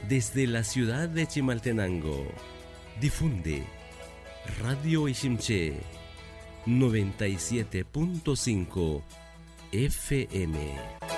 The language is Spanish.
Desde la ciudad de Chimaltenango, difunde Radio Ishimché 97.5 FM.